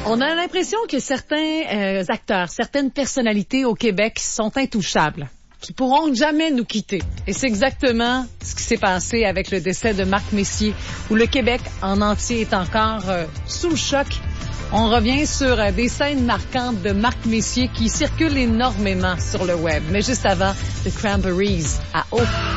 On a l'impression que certains acteurs, certaines personnalités au Québec sont intouchables, qui pourront jamais nous quitter. Et c'est exactement ce qui s'est passé avec le décès de Marc Messier, où le Québec en entier est encore sous le choc. On revient sur des scènes marquantes de Marc Messier qui circulent énormément sur le web. Mais juste avant, The Cranberries à Eau.